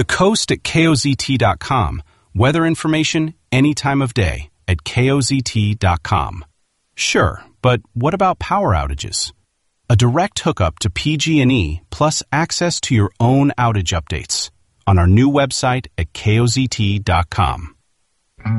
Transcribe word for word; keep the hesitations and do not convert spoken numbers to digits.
The Coast at K O Z T dot com. Weather information any time of day at K O Z T dot com. Sure, but what about power outages? A direct hookup to P G and E plus access to your own outage updates on our new website at K O Z T dot com.